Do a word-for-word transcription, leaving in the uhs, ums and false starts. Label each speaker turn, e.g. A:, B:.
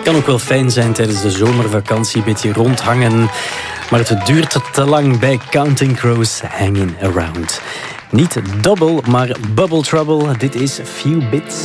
A: Kan ook wel fijn zijn tijdens de zomervakantie, een beetje rondhangen. Maar het duurt te lang bij Counting Crows Hanging Around. Niet double, maar bubble trouble. Dit is Few Bits.